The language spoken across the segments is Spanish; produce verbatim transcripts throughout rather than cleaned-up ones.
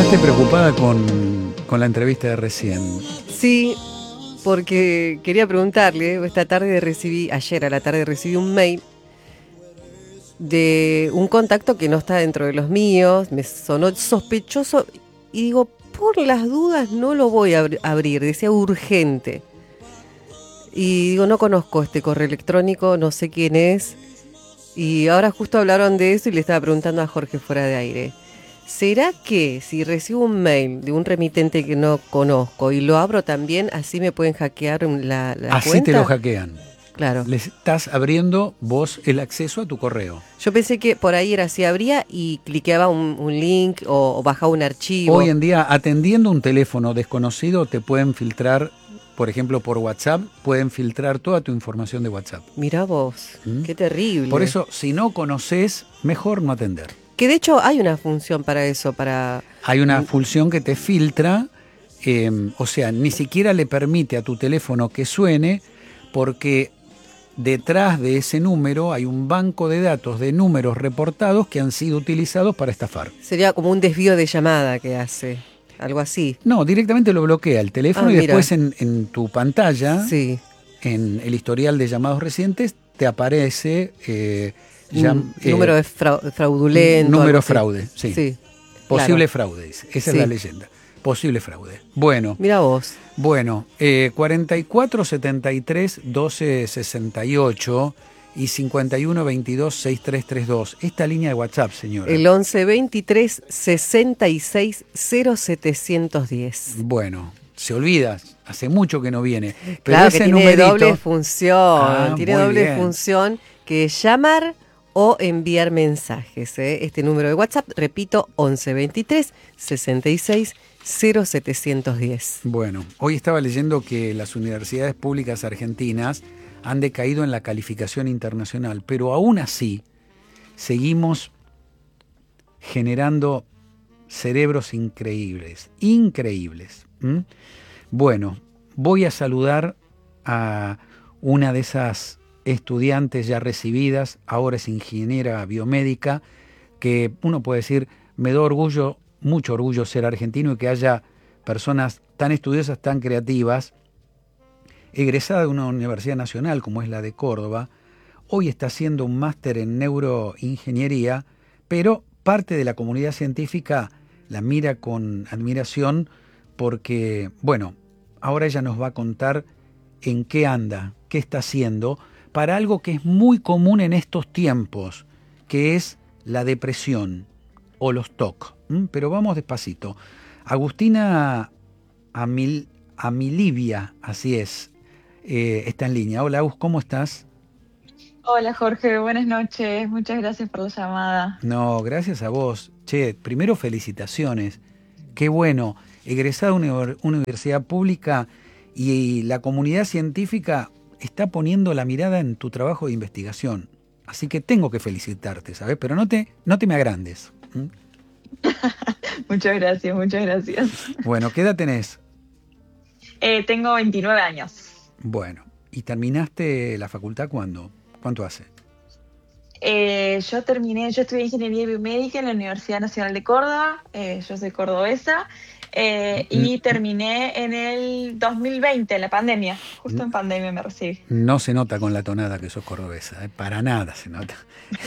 Quedaste preocupada con, con la entrevista de recién. Sí, porque quería preguntarle, esta tarde recibí, ayer a la tarde recibí un mail de un contacto que no está dentro de los míos, me sonó sospechoso y digo, por las dudas no lo voy a abri- abrir, decía urgente. Y digo, no conozco este correo electrónico, no sé quién es. Y ahora justo hablaron de eso y le estaba preguntando a Jorge fuera de aire. ¿Será que si recibo un mail de un remitente que no conozco y lo abro también, así me pueden hackear la, la Así cuenta? te lo hackean. Claro. Le estás abriendo vos el acceso a tu correo. Yo pensé que por ahí era así, abría y cliqueaba un, un link o, o bajaba un archivo. Hoy en día, atendiendo un teléfono desconocido, te pueden filtrar, por ejemplo, por WhatsApp, pueden filtrar toda tu información de WhatsApp. Mirá vos, ¿Mm? qué terrible. Por eso, si no conoces, mejor no atender. Que de hecho hay una función para eso, para... Hay una función que te filtra, eh, o sea, ni siquiera le permite a tu teléfono que suene, porque detrás de ese número hay un banco de datos de números reportados que han sido utilizados para estafar. Sería como un desvío de llamada que hace, algo así. No, directamente lo bloquea el teléfono Ah, y mira. después en, en tu pantalla, Sí. en el historial de llamados recientes, te aparece... Eh, Un llam- número eh, de frau- fraudulento. número algo así. fraude, sí. Sí. Posible Claro. fraude, dice. Esa Sí. es la leyenda. Posible fraude. Bueno. Mira vos. Bueno, eh, cuarenta y cuatro setenta y tres doce sesenta y ocho y cincuenta y uno veintidós sesenta y tres treinta y dos. Esta línea de WhatsApp, señora. El once veintitrés sesenta y seis cero setecientos diez. Bueno, se olvida, hace mucho que no viene. Pero Claro ese que tiene numerito, doble función. Ah, tiene muy doble bien. función que es llamar o enviar mensajes. ¿eh? Este número de WhatsApp, repito, once veintitrés sesenta y seis cero setecientos diez. Bueno, hoy estaba leyendo que las universidades públicas argentinas han decaído en la calificación internacional, pero aún así seguimos generando cerebros increíbles, increíbles. ¿Mm? Bueno, voy a saludar a una de esas estudiantes ya recibidas, ahora es ingeniera biomédica, que uno puede decir, me da orgullo, mucho orgullo ser argentino y que haya personas tan estudiosas, tan creativas, egresada de una universidad nacional como es la de Córdoba, hoy está haciendo un máster en neuroingeniería, pero parte de la comunidad científica la mira con admiración porque, bueno, ahora ella nos va a contar en qué anda, qué está haciendo, para algo que es muy común en estos tiempos, que es la depresión o los T O C. ¿Mm? Pero vamos despacito. Agustina Amil, Amilivia, así es, eh, está en línea. Hola, Agus, ¿cómo estás? Hola Jorge, buenas noches, muchas gracias por la llamada. No, gracias a vos. Che, primero felicitaciones. Qué bueno, egresada de una universidad pública y la comunidad científica está poniendo la mirada en tu trabajo de investigación. Así que tengo que felicitarte, ¿sabes? Pero no te, no te me agrandes. ¿Mm? Muchas gracias, muchas gracias. Bueno, ¿qué edad tenés? Eh, tengo veintinueve años. Bueno, ¿y terminaste la facultad cuándo? ¿Cuánto hace? Eh, yo terminé, yo estudié Ingeniería Biomédica en la Universidad Nacional de Córdoba, eh, yo soy cordobesa, eh, y terminé en el dos mil veinte, en la pandemia, justo en pandemia me recibí. No se nota con la tonada que sos cordobesa, ¿eh? Para nada se nota.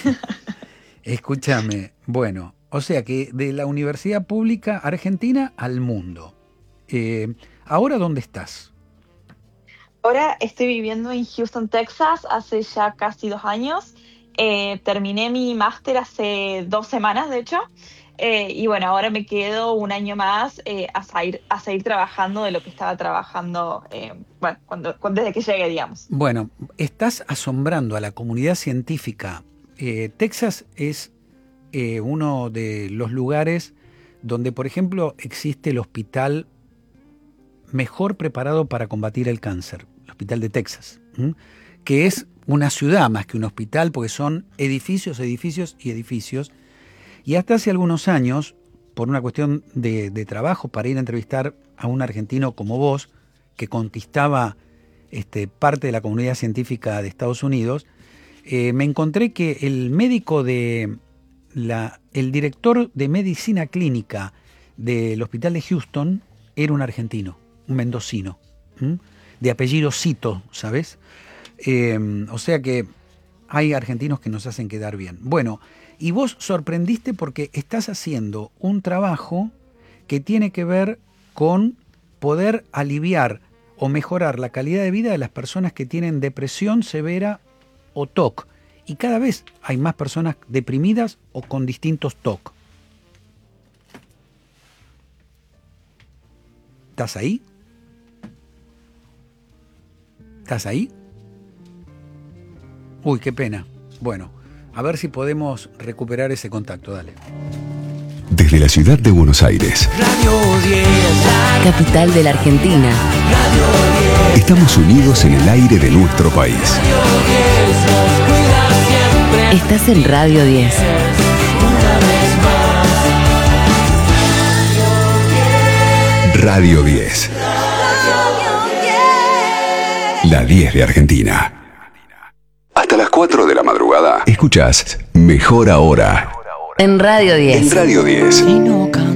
Escúchame, bueno, o sea que de la universidad pública argentina al mundo. Eh, ¿Ahora dónde estás? Ahora estoy viviendo en Houston, Texas, hace ya casi dos años. Eh, terminé mi máster hace dos semanas, de hecho. Eh, y bueno, ahora me quedo un año más eh, a, seguir, a seguir trabajando de lo que estaba trabajando eh, bueno, cuando, cuando, desde que llegué, digamos. Bueno, estás asombrando a la comunidad científica. Eh, Texas es eh, uno de los lugares donde, por ejemplo, existe el hospital mejor preparado para combatir el cáncer, el Hospital de Texas, ¿m? Que es una ciudad más que un hospital porque son edificios, edificios y edificios. Y hasta hace algunos años, por una cuestión de, de trabajo, para ir a entrevistar a un argentino como vos, que conquistaba este, parte de la comunidad científica de Estados Unidos, eh, me encontré que el médico de la, el director de medicina clínica del hospital de Houston era un argentino, un mendocino, ¿m? de apellido Cito, ¿sabes? Eh, o sea que hay argentinos que nos hacen quedar bien. Bueno, y vos sorprendiste porque estás haciendo un trabajo que tiene que ver con poder aliviar o mejorar la calidad de vida de las personas que tienen depresión severa o T O C. Y cada vez hay más personas deprimidas o con distintos T O C. ¿Estás ahí? ¿Estás ahí? Uy, qué pena. Bueno, a ver si podemos recuperar ese contacto. Dale. Desde la ciudad de Buenos Aires, Radio diez, capital de la Argentina. Radio diez, estamos unidos en el aire de nuestro país. Radio diez, nos cuida siempre. Estás en Radio diez. Una vez más. Radio diez. La diez de Argentina. Hasta las cuatro de la madrugada, escuchás Mejor Ahora. En Radio diez. En Radio diez. Y no